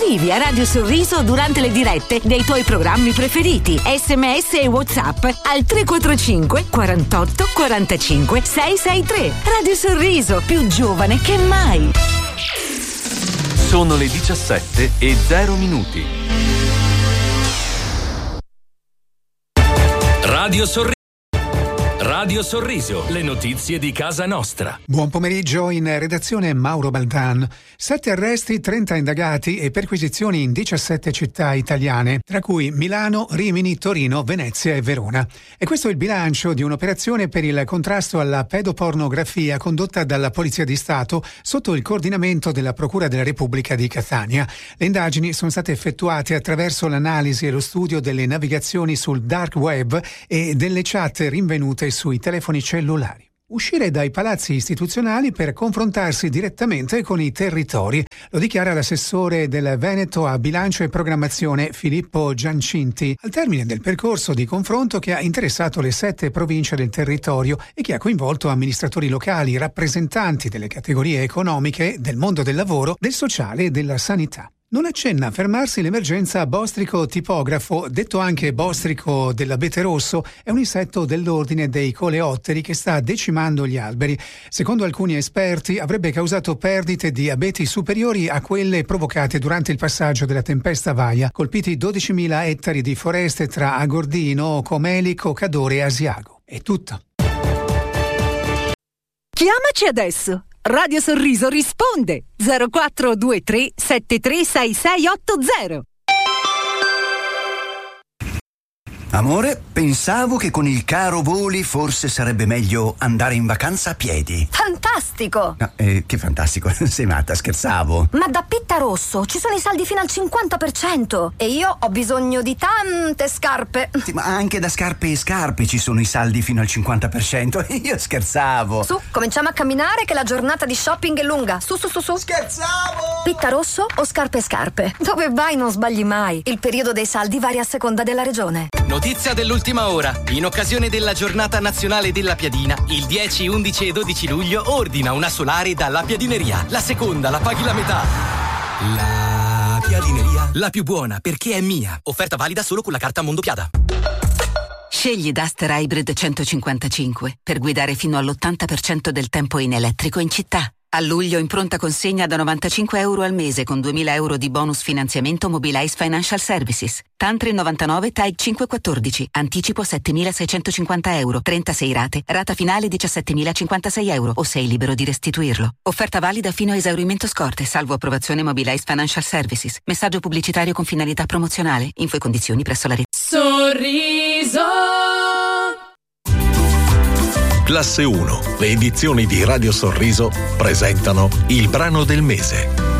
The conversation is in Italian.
Scrivi a Radio Sorriso durante le dirette dei tuoi programmi preferiti. SMS e WhatsApp al 345 48 45 663. Radio Sorriso, più giovane che mai. Sono le 17:0. Radio Sorriso, le notizie di casa nostra. Buon pomeriggio, in redazione Mauro Baldan. 7 arresti, 30 indagati e perquisizioni in 17 città italiane, tra cui Milano, Rimini, Torino, Venezia e Verona. E questo è il bilancio di un'operazione per il contrasto alla pedopornografia condotta dalla Polizia di Stato sotto il coordinamento della Procura della Repubblica di Catania. Le indagini sono state effettuate attraverso l'analisi e lo studio delle navigazioni sul dark web e delle chat rinvenute sui telefoni cellulari. Uscire dai palazzi istituzionali per confrontarsi direttamente con i territori, lo dichiara l'assessore del Veneto a bilancio e programmazione Filippo Giancinti, al termine del percorso di confronto che ha interessato le 7 province del territorio e che ha coinvolto amministratori locali, rappresentanti delle categorie economiche, del mondo del lavoro, del sociale e della sanità. Non accenna a fermarsi l'emergenza bostrico tipografo, detto anche bostrico dell'abete rosso, è un insetto dell'ordine dei coleotteri che sta decimando gli alberi. Secondo alcuni esperti avrebbe causato perdite di abeti superiori a quelle provocate durante il passaggio della tempesta Vaia, colpiti 12.000 ettari di foreste tra Agordino, Comelico, Cadore e Asiago. È tutto. Chiamaci adesso. Radio Sorriso risponde 0423 736680. Amore, pensavo che con il caro voli forse sarebbe meglio andare in vacanza a piedi. Fantastico! No, che fantastico, sei matta, scherzavo. Ma da Pitta Rosso ci sono i saldi fino al 50% e io ho bisogno di tante scarpe. Sì, ma anche da scarpe e scarpe ci sono i saldi fino al 50%. Io scherzavo. Su, cominciamo a camminare che la giornata di shopping è lunga. Su. Scherzavo! Pitta Rosso o scarpe e scarpe? Dove vai non sbagli mai. Il periodo dei saldi varia a seconda della regione. Notizia dell'ultima ora. In occasione della giornata nazionale della piadina, il 10, 11 e 12 luglio ordina una solare dalla Piadineria. La seconda la paghi la metà. La Piadineria, la più buona perché è mia. Offerta valida solo con la carta Mondopiada. Scegli Duster Hybrid 155 per guidare fino all'80% del tempo in elettrico in città. A luglio in pronta consegna da €95 al mese con 2.000 euro di bonus finanziamento Mobilize Financial Services. Tantri 99 TAG 514. Anticipo €7.650. 36 rate. Rata finale €17.056 o sei libero di restituirlo. Offerta valida fino a esaurimento scorte, salvo approvazione Mobilize Financial Services. Messaggio pubblicitario con finalità promozionale. Info e condizioni presso la rete. Sorriso. Classe 1, le edizioni di Radio Sorriso presentano il brano del mese.